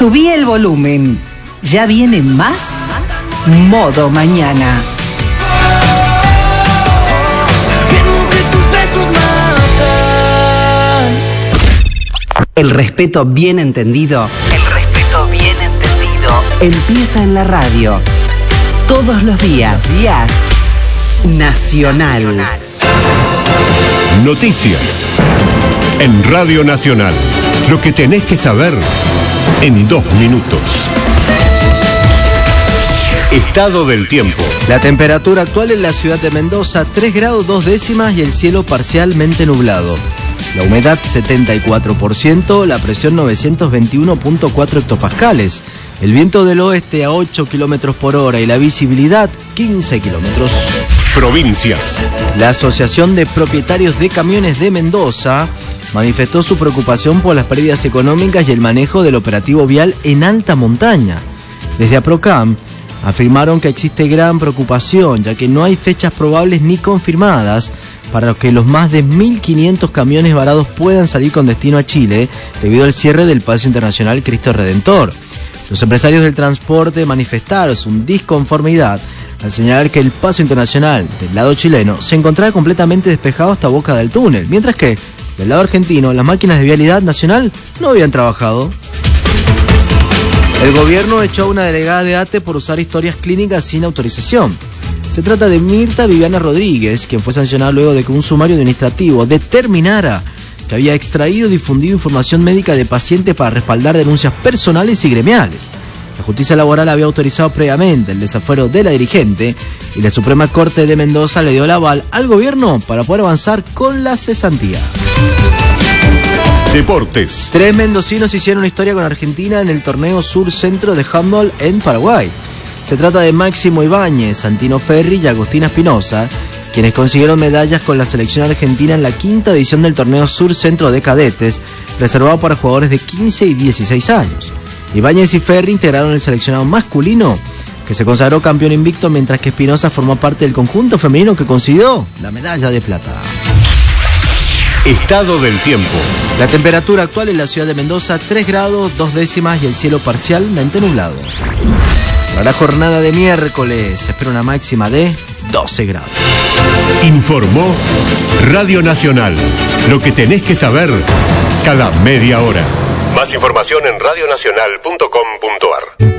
Subí el volumen. Ya viene más Modo Mañana. El respeto bien entendido. El respeto bien entendido. Empieza en la radio. Todos los días. Nacional. Noticias. En Radio Nacional. Lo que tenés que saber en 2 minutos. Estado del tiempo. La temperatura actual en la ciudad de Mendoza, 3 grados 2 décimas y el cielo parcialmente nublado. La humedad 74%, la presión 921.4 hectopascales. El viento del oeste a 8 kilómetros por hora y la visibilidad 15 kilómetros. Provincias. La Asociación de Propietarios de Camiones de Mendoza manifestó su preocupación por las pérdidas económicas y el manejo del operativo vial en alta montaña. Desde APROCAM afirmaron que existe gran preocupación, ya que no hay fechas probables ni confirmadas para que los más de 1.500 camiones varados puedan salir con destino a Chile debido al cierre del Paso Internacional Cristo Redentor. Los empresarios del transporte manifestaron su disconformidad al señalar que el Paso Internacional del lado chileno se encontraba completamente despejado hasta Boca del Túnel, mientras que del lado argentino las máquinas de vialidad nacional no habían trabajado. El gobierno echó a una delegada de ATE por usar historias clínicas sin autorización. Se trata de Mirta Viviana Rodríguez, quien fue sancionada luego de que un sumario administrativo determinara que había extraído y difundido información médica de pacientes para respaldar denuncias personales y gremiales. La justicia laboral había autorizado previamente el desafuero de la dirigente y la Suprema Corte de Mendoza le dio el aval al gobierno para poder avanzar con la cesantía. Deportes. 3 mendocinos hicieron historia con Argentina en el torneo Sur-Centro de handball en Paraguay. Se trata de Máximo Ibáñez, Santino Ferri y Agustina Espinosa, quienes consiguieron medallas con la selección argentina en la 5ª edición del torneo Sur-Centro de cadetes, reservado para jugadores de 15 y 16 años. Ibáñez y Ferri integraron el seleccionado masculino, que se consagró campeón invicto, mientras que Espinosa formó parte del conjunto femenino que consiguió la medalla de plata. Estado del tiempo. La temperatura actual en la ciudad de Mendoza, 3 grados 2 décimas y el cielo parcialmente nublado. Para la jornada de miércoles se espera una máxima de 12 grados. Informó Radio Nacional. Lo que tenés que saber cada media hora. Más información en radionacional.com.ar.